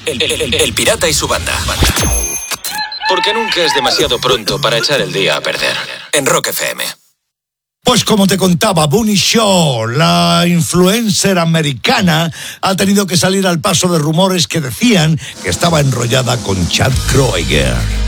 El pirata y su banda. Porque nunca es demasiado pronto para echar el día a perder. En Rock FM. Pues como te contaba, Bunny Shaw, la influencer americana, ha tenido que salir al paso de rumores que decían que estaba enrollada con Chad Kroeger.